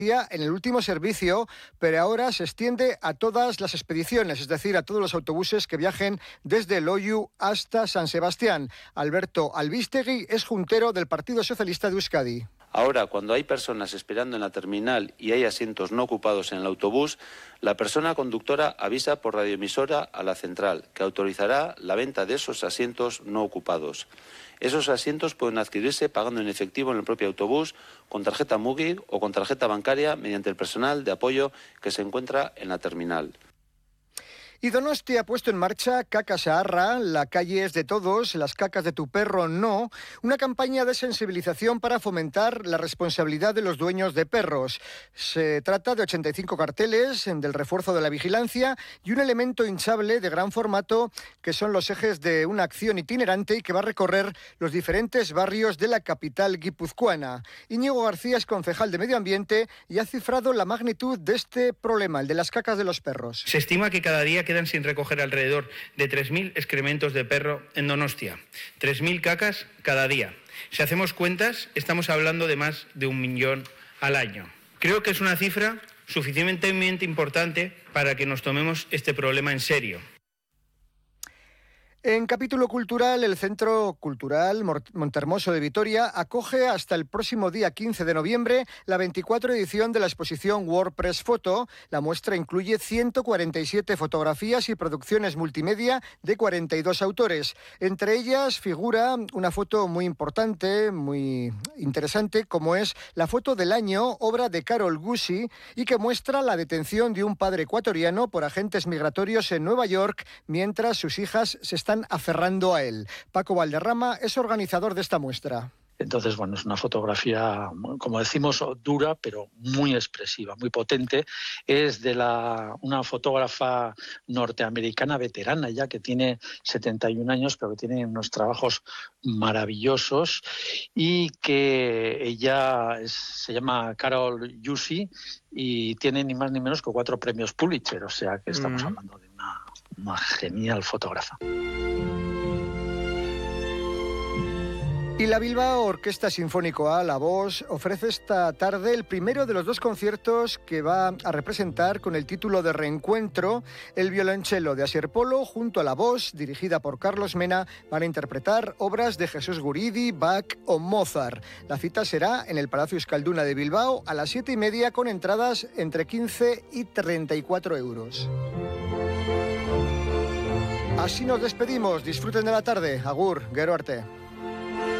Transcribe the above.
en el último servicio, pero ahora se extiende a todas las expediciones, es decir, a todos los autobuses que viajen desde Loiu hasta San Sebastián. Alberto Albistegui es juntero del Partido Socialista de Euskadi. Ahora, cuando hay personas esperando en la terminal y hay asientos no ocupados en el autobús, la persona conductora avisa por radioemisora a la central, que autorizará la venta de esos asientos no ocupados. Esos asientos pueden adquirirse pagando en efectivo en el propio autobús, con tarjeta Mugi o con tarjeta bancaria mediante el personal de apoyo que se encuentra en la terminal. Y Donostia ha puesto en marcha Caca Saharra, la calle es de todos, las cacas de tu perro no, una campaña de sensibilización para fomentar la responsabilidad de los dueños de perros. Se trata de 85 carteles, del refuerzo de la vigilancia y un elemento hinchable de gran formato que son los ejes de una acción itinerante y que va a recorrer los diferentes barrios de la capital guipuzcoana. Íñigo García es concejal de Medio Ambiente y ha cifrado la magnitud de este problema, el de las cacas de los perros. Se estima que cada día quedan sin recoger alrededor de 3.000 excrementos de perro en Donostia. 3.000 cacas cada día. Si hacemos cuentas, estamos hablando de más de 1 millón al año. Creo que es una cifra suficientemente importante para que nos tomemos este problema en serio. En capítulo cultural, el Centro Cultural Montehermoso de Vitoria acoge hasta el próximo día 15 de noviembre la 24 edición de la exposición WordPress Photo. La muestra incluye 147 fotografías y producciones multimedia de 42 autores. Entre ellas figura una foto muy importante, muy interesante, como es la foto del año, obra de Carol Gusi, y que muestra la detención de un padre ecuatoriano por agentes migratorios en Nueva York mientras sus hijas se están aferrando a él. Paco Valderrama es organizador de esta muestra. Entonces, bueno, es una fotografía, como decimos, dura, pero muy expresiva, muy potente. Es de una fotógrafa norteamericana veterana ya, que tiene 71 años, pero que tiene unos trabajos maravillosos, y que ella se llama Carol Gusi y tiene ni más ni menos que 4 premios Pulitzer, o sea que estamos hablando de una genial fotógrafa. Y la Bilbao Orquesta Sinfónico A, La Voz, ofrece esta tarde el primero de los 2 conciertos que va a representar con el título de Reencuentro. El violonchelo de Asier Polo junto a La Voz, dirigida por Carlos Mena, van a interpretar obras de Jesús Guridi, Bach o Mozart. La cita será en el Palacio Euskalduna de Bilbao a las 7:30 con entradas entre 15 y 34 euros. Así nos despedimos. Disfruten de la tarde. Agur, gero arte.